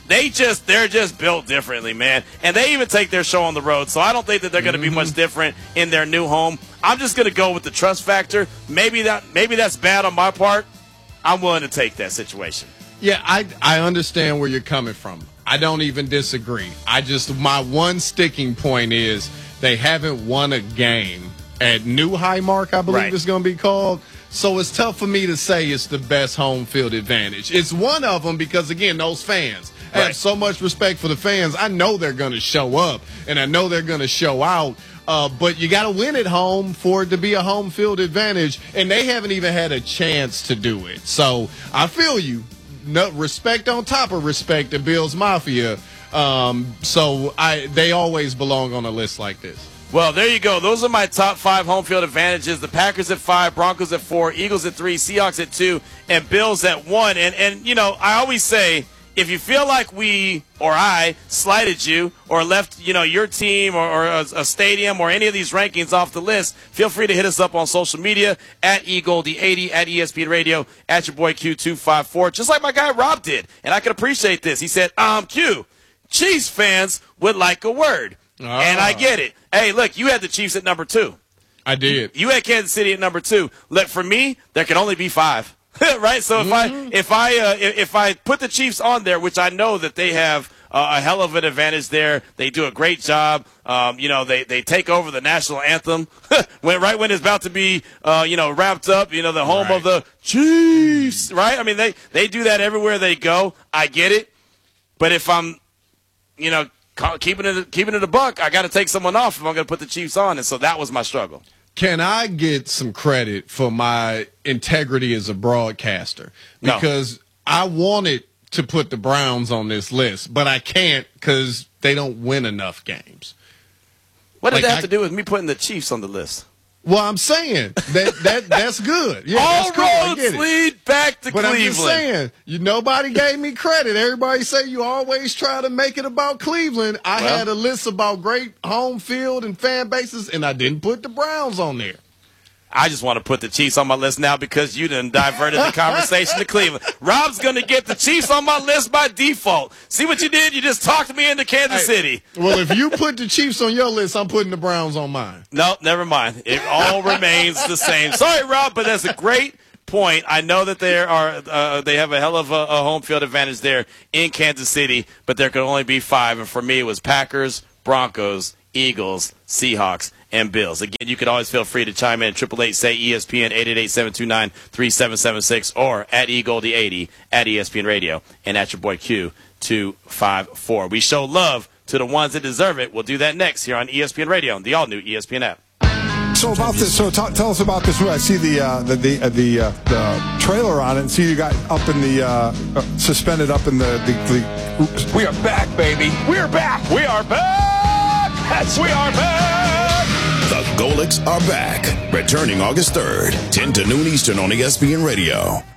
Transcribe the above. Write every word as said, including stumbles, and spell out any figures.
They just they're just built differently, man. And they even take their show on the road, so I don't think that they're going to mm-hmm. be much different in their new home. I'm just going to go with the trust factor. Maybe that maybe that's bad on my part. I'm willing to take that situation. Yeah, I I understand where you're coming from. I don't even disagree. I just my one sticking point is they haven't won a game at New Highmark, I believe right. it's going to be called. So it's tough for me to say it's the best home field advantage. It's one of them because, again, those fans. I have so much respect for the fans. I know they're going to show up, and I know they're going to show out. Uh, but you got to win at home for it to be a home field advantage, and they haven't even had a chance to do it. So I feel you. No, respect on top of respect to Bills Mafia. Um, so I they always belong on a list like this. Well, there you go. Those are my top five home field advantages. The Packers at five, Broncos at four, Eagles at three, Seahawks at two, and Bills at one. And, and you know, I always say, if you feel like we or I slighted you or left, you know, your team or, or a, a stadium or any of these rankings off the list, feel free to hit us up on social media at E Goldie eighty, at E S P N Radio, at your boy Q two five four, just like my guy Rob did. And I can appreciate this. He said, um, Q, Chiefs fans would like a word. Ah. And I get it. Hey, look, you had the Chiefs at number two. I did. You had Kansas City at number two. Look, for me, there can only be five. Right? So if mm-hmm. I if I uh, if I put the Chiefs on there, which I know that they have uh, a hell of an advantage there, they do a great job. Um, you know, they, they take over the national anthem when right when it's about to be uh, you know wrapped up. You know, the home right. of the Chiefs. Right? I mean, they they do that everywhere they go. I get it, but if I'm you know keeping it keeping it a buck, I got to take someone off if I'm going to put the Chiefs on, and so that was my struggle. Can I get some credit for my integrity as a broadcaster? Because no. I wanted to put the Browns on this list, but I can't because they don't win enough games. What does like that have I, to do with me putting the Chiefs on the list? Well, I'm saying that that that's good. Yeah, all that's cool. roads lead back to but Cleveland. But I'm just saying, you nobody gave me credit. Everybody say you always try to make it about Cleveland. I well, had a list about great home field and fan bases, and I didn't put the Browns on there. I just want to put the Chiefs on my list now because you done diverted the conversation to Cleveland. Rob's going to get the Chiefs on my list by default. See what you did? You just talked me into Kansas hey, City. Well, if you put the Chiefs on your list, I'm putting the Browns on mine. No, never mind. It all remains the same. Sorry, Rob, but that's a great point. I know that they are uh, they have a hell of a, a home field advantage there in Kansas City, but there could only be five. And for me, it was Packers, Broncos, Eagles, Seahawks, and Bills. Again, you can always feel free to chime in at eight eight eight, say E S P N, eight eight eight, seven two nine, three seven seven six, or at E Goldie eighty, at E S P N Radio, and at your boy Q two five four. We show love to the ones that deserve it. We'll do that next here on E S P N Radio, the all-new E S P N app. So about this, so t- tell us about this. I see the uh, the the, uh, the, uh, the trailer on it, and see you got up in the uh, uh, suspended up in the, the, the oops. We are back, baby. We are back. We are back. Yes, we are back. The Golics are back, returning August third, ten to noon Eastern on E S P N Radio.